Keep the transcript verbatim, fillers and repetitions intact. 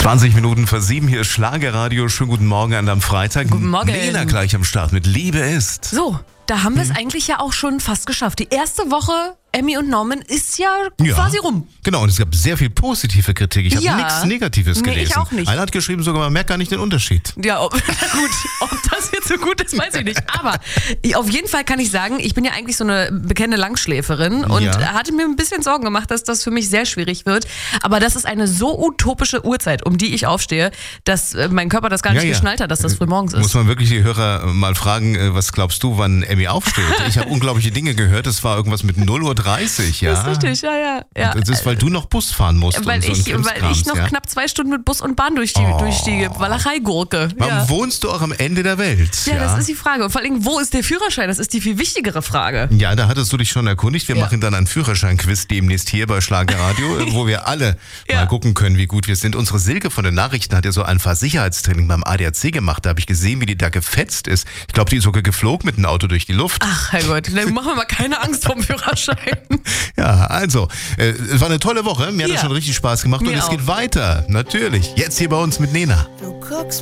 zwanzig Minuten vor sieben, hier ist Schlagerradio. Schönen guten Morgen an einem Freitag. Guten Morgen. Lena gleich am Start mit Liebe ist. So, da haben wir es eigentlich ja auch schon fast geschafft. Die erste Woche Emmy und Norman ist ja, Ja. quasi rum. Genau, und es gab sehr viel positive Kritik. Ich habe Ja. nichts Negatives Nee, gelesen. ich auch nicht. Einer hat geschrieben, sogar man merkt gar nicht den Unterschied. Ja, ob, gut, ob das jetzt so gut ist, weiß ich nicht. Aber ich- auf jeden Fall kann ich sagen, ich bin ja eigentlich so eine bekannte Langschläferin und Ja. hatte mir ein bisschen Sorgen gemacht, dass das für mich sehr schwierig wird. Aber das ist eine so utopische Uhrzeit, um die ich aufstehe, dass äh, mein Körper das gar nicht Ja, ja. geschnallt hat, dass das früh morgens Muss ist. man wirklich die Hörer mal fragen, äh, was glaubst du, wann Emmy aufsteht? Ich habe unglaubliche Dinge gehört, es war irgendwas mit null Uhr dreißig, ja. Das ist richtig, ja, ja. ja. Und das ist, weil du noch Bus fahren musst. Weil und so ich, ein weil ich Krimskrams, noch ja? knapp zwei Stunden mit Bus und Bahn durch die, Oh. durch die Walachei-Gurke. Warum Ja. wohnst du auch am Ende der Welt? ja, das ist die Frage. Und vor allem, wo ist der Führerschein? Das ist die viel wichtigere Frage. Ja, da hattest du dich schon erkundigt. Wir Ja. machen dann einen Führerschein-Quiz demnächst hier bei Schlagerradio, wo wir alle Ja. mal gucken können, wie gut wir sind. Unsere Silke von den Nachrichten hat ja so ein Fahrsicherheitstraining beim A D A C gemacht. Da habe ich gesehen, wie die da gefetzt ist. Ich glaube, die ist sogar geflogen mit dem Auto durch die Luft. Ach, Herrgott, dann machen wir mal keine Angst vom Führerschein. Ja, also, äh, es war eine tolle Woche. Mir hat Ja. das schon richtig Spaß gemacht. Mir und es auch. geht weiter. Natürlich. Jetzt hier bei uns mit Nena. Du guckst